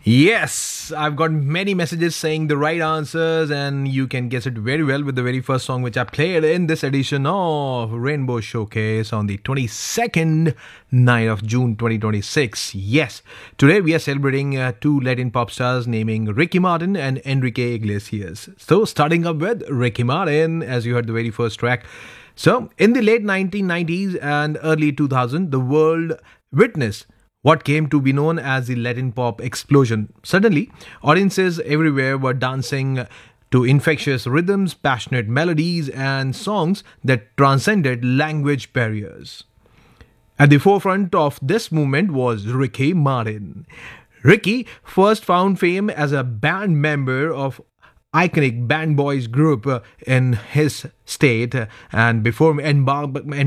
Yes, I've got many messages saying the right answers, and you can guess it very well with the very first song which I played in this edition of Rainbow Showcase on the 22nd night of June 2026. Yes, today we are celebrating two Latin pop stars naming Ricky Martin and Enrique Iglesias. So, starting up with Ricky Martin, as you heard the very first track. So, in the late 1990s and early 2000s, the world witnessed what came to be known as the Latin pop explosion. Suddenly, audiences everywhere were dancing to infectious rhythms, passionate melodies, and songs that transcended language barriers. At the forefront of this movement was Ricky Martin. Ricky first found fame as a band member of iconic band boys group in his state and before